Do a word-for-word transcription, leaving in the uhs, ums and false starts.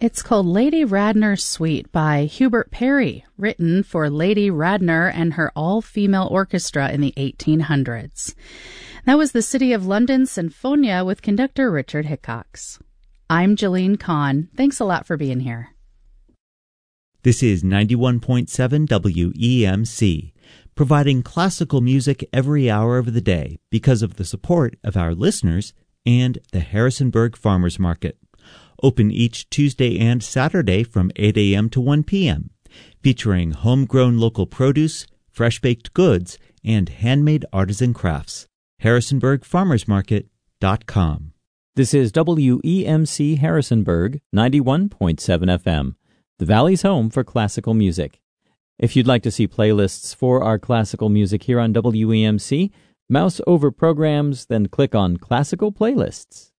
It's called Lady Radnor's Suite by Hubert Parry, written for Lady Radnor and her all-female orchestra in the eighteen hundreds. That was the City of London Sinfonia with conductor Richard Hickox. I'm Jolene Kahn. Thanks a lot for being here. This is ninety-one point seven W E M C, providing classical music every hour of the day because of the support of our listeners and the Harrisonburg Farmers Market. Open each Tuesday and Saturday from eight a.m. to one p.m., featuring homegrown local produce, fresh-baked goods, and handmade artisan crafts. Harrisonburg Farmers Market dot com. This is W E M C Harrisonburg, ninety-one point seven F M, the Valley's home for classical music. If you'd like to see playlists for our classical music here on W E M C, mouse over programs, then click on Classical Playlists.